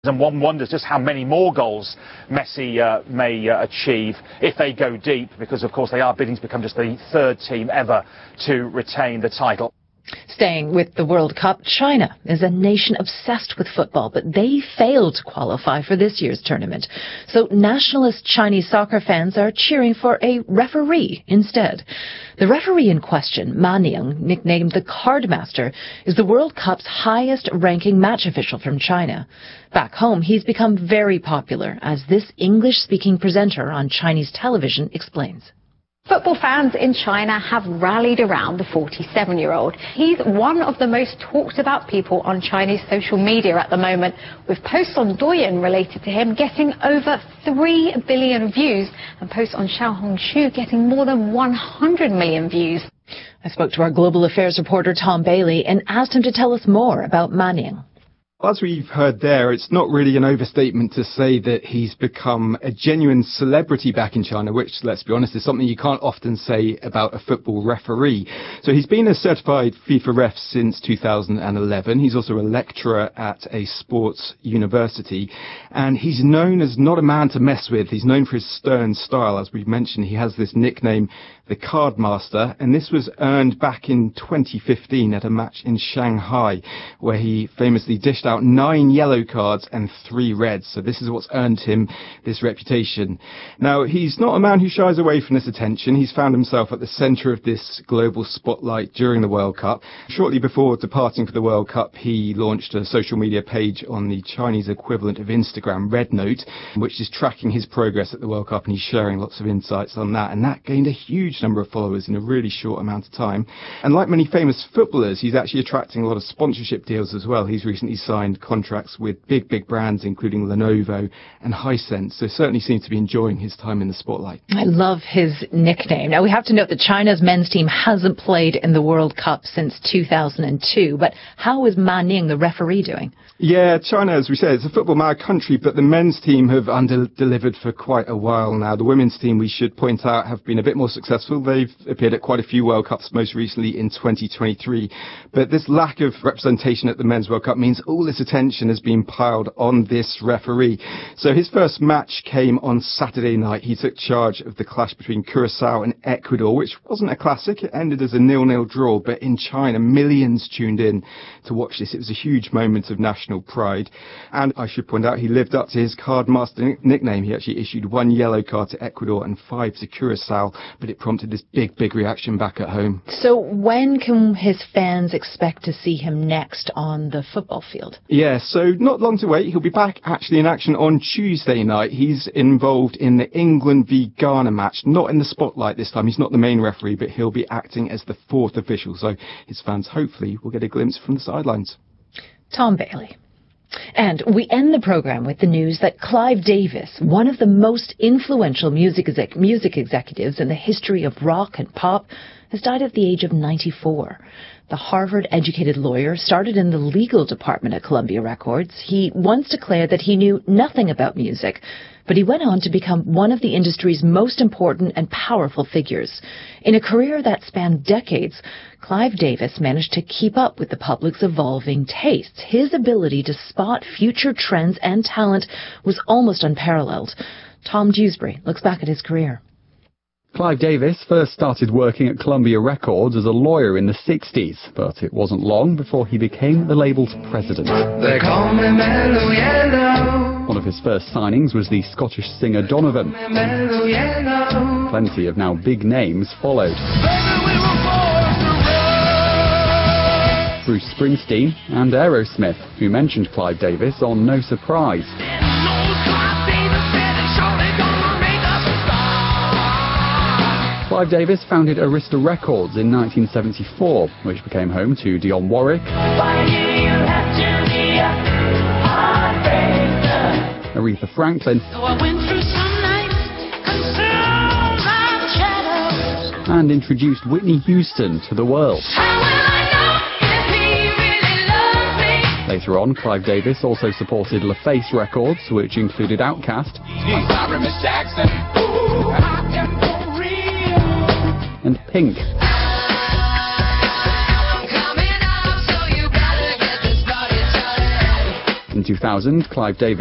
And one wonders just how many more goals Messi may achieve if they go deep, because of course they are bidding to become just the third team ever to retain the title. Staying with the World Cup, China is a nation obsessed with football, but they failed to qualify for this year's tournament. So nationalist Chinese soccer fans are cheering for a referee instead. The referee in question, Ma Ning, nicknamed the Cardmaster, is the World Cup's highest-ranking match official from China. Back home, he's become very popular, as this English-speaking presenter on Chinese television explains. Football fans in China have rallied around the 47-year-old. He's one of the most talked about people on Chinese social media at the moment, with posts on Douyin related to him getting over 3 billion views and posts on Xiaohongshu getting more than 100 million views. I spoke to our global affairs reporter Tom Bailey and asked him to tell us more about Ma Ning. As we've heard there, it's not really an overstatement to say that he's become a genuine celebrity back in China, which, let's be honest, is something you can't often say about a football referee. So he's been a certified FIFA ref since 2011. He's also a lecturer at a sports university, and he's known as not a man to mess with. He's known for his stern style. As we've mentioned, he has this nickname, the Cardmaster, and this was earned back in 2015 at a match in Shanghai, where he famously dished out 9 yellow cards and 3 reds. So this is what's earned him this reputation. Now, he's not a man who shies away from this attention. He's found himself at the centre of this global spotlight during the World Cup. Shortly before departing for the World Cup, he launched a social media page on the Chinese equivalent of Instagram, Red Note, which is tracking his progress at the World Cup, and he's sharing lots of insights on that. And that gained a huge number of followers in a really short amount of time. And like many famous footballers, he's actually attracting a lot of sponsorship deals as well. He's recently signed contracts with big brands, including Lenovo and Hisense. So certainly seems to be enjoying his time in the spotlight. I love his nickname. Now, we have to note that China's men's team hasn't played in the World Cup since 2002. But how is Ma Ning, the referee, doing? Yeah, China, as we said, is a football-mad country, but the men's team have under-delivered for quite a while now. The women's team, we should point out, have been a bit more successful. They've appeared at quite a few World Cups, most recently in 2023. But this lack of representation at the Men's World Cup means all this attention has been piled on this referee. So his first match came on Saturday night. He took charge of the clash between Curacao and Ecuador, which wasn't a classic. It ended as a 0-0 draw, but in China, millions tuned in to watch this. It was a huge moment of national pride. And I should point out, he lived up to his Cardmaster nickname. He actually issued 1 yellow card to Ecuador and 5 to Curacao, but it prompted this big reaction back at home. So when can his fans expect to see him next on the football field? Yeah, so not long to wait. He'll be back actually in action on Tuesday night. He's involved in the England v Ghana match, not in the spotlight this time. He's not the main referee, but he'll be acting as the 4th official. So his fans hopefully will get a glimpse from the sidelines. Tom Bailey. And we end the programme with the news that Clive Davis, one of the most influential music executives in the history of rock and pop, has died at the age of 94. The Harvard-educated lawyer started in the legal department at Columbia Records. He once declared that he knew nothing about music, but he went on to become one of the industry's most important and powerful figures. In a career that spanned decades, Clive Davis managed to keep up with the public's evolving tastes. His ability to spot future trends and talent was almost unparalleled. Tom Dewsbury looks back at his career. Clive Davis first started working at Columbia Records as a lawyer in the 60s, but it wasn't long before he became the label's president. They call me Mellow Yellow. One of his first signings was the Scottish singer Donovan. Mellow Yellow. Plenty of now big names followed. Bruce Springsteen and Aerosmith, who mentioned Clive Davis on No Surprise. Clive Davis founded Arista Records in 1974, which became home to Dionne Warwick, Aretha Franklin, and introduced Whitney Houston to the world. Later on, Clive Davis also supported LaFace Records, which included Outkast and Pink. In In 2000, Clive Davis